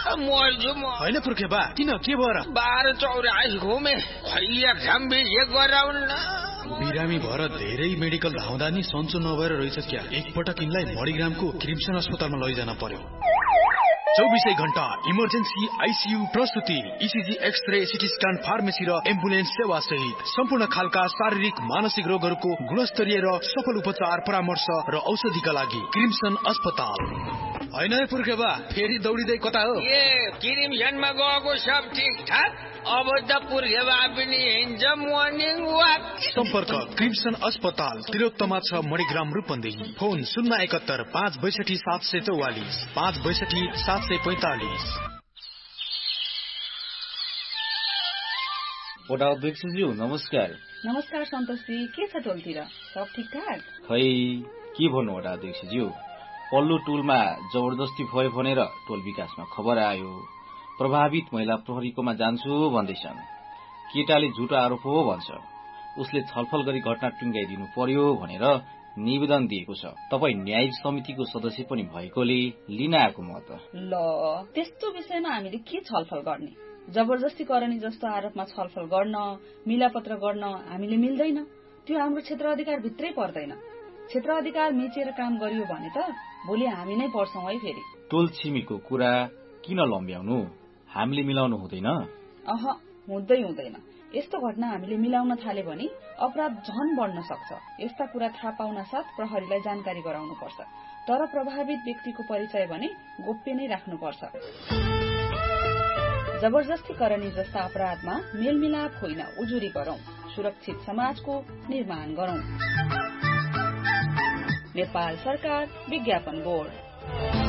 मर्छु म। होइन पुर्खे बा, किन के भएर? 1284 घुमे, खै एक्जाम भिजेक गराउन। बिरामी भएर धेरै मेडिकल धाउँदा नि सन्चो नभएर रहेछ क्या। एकपटक यिनलाई मणिग्रामको क्रिम्सन अस्पतालमा लैजान पर्यो। 24 घण्टा इमर्जेन्सी, आइसियू, प्रस्तुति, ECG, x-ray, CT scan, pharmacy र एम्बुलेन्स सेवा सहित सम्पूर्ण खालका शारीरिक मानसिक रोगहरूको गुणस्तरीय र सफल उपचार, परामर्श र औषधिका लागि क्रिम्सन अस्पताल। होइन पुर्खे बा, फेरि दौडिँदै कता हो? क्रिम्सनमा गएको सब ठिक ठाक, अब त पुर्खे बा पनि हिँड्छ मर्निङ वाक। सम्पर्क क्रिम्सन अस्पताल, तिलोत्तमा 6 मणिग्राम रूपन्देही। फोन 071 562 744 562 745। वडा अध्यक्षज्यू नमस्कार। नमस्कार सन्तोषजी, के छ टोलतिर? सब ठिकठाक? खै के भन्नु वडा अध्यक्षज्यू, पल्लो टोलमा जबरजस्ती भयो भनेर टोल विकासमा खबर आयो। प्रभावित महिला प्रहरीकोमा जान्छु भन्दैछन्। केटाले झुटो आरोप हो भन्छ। उसले छलफल गरी घटना टुङ्गाइदिनु पर्यो भनेर निवेदन दिएको छ। तपाई न्यायिक समितिको सदस्य पनि भएकोले लिन आएको म त। ल, त्यस्तो विषयमा हामीले के छलफल गर्ने? जबरजस्ती करनी जस्तो आरोपमा छलफल गर्न, मिलापत्र गर्न हामीले मिल्दैन। त्यो हाम्रो क्षेत्र अधिकार भित्रै पर्दैन। क्षेत्र अधिकार मिचेर काम गरियो भने त भोलि हामी नै पर्छौं है फेरि। टोल छिमेकीको कुरा किन लम्ब्याउनु? हामीले मिलाउनु हुँदैन? हुँदैन। यस्तो घटना हामीले मिलाउन थाले भने अपराध झन बढ्न सक्छ। यस्ता कुरा थाहा पाउन साथ प्रहरीलाई जानकारी गराउनु पर्छ। तर प्रभावित व्यक्तिको परिचय भने गोप्य नै राख्नुपर्छ। जबरजस्ती करनी जस्ता अपराधमा मेलमिलाप होइन, उजुरी गरौं। सुरक्षित समाजको निर्माण गरौं। नेपाल सरकार विज्ञापन बोर्ड।